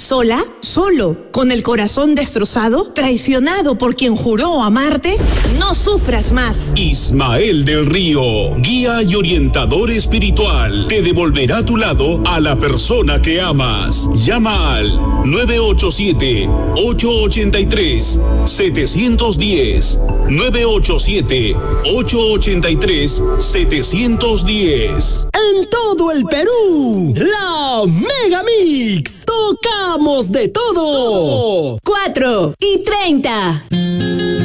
¿Sola? ¿Solo? ¿Con el corazón destrozado? ¿Traicionado por quien juró amarte? No sufras más. Ismael del Río, guía y orientador espiritual, te devolverá a tu lado a la persona que amas. Llama al 987-883-710. 987-883-710. En todo el Perú, la Mega Mix. Tocamos de todo. 4:30.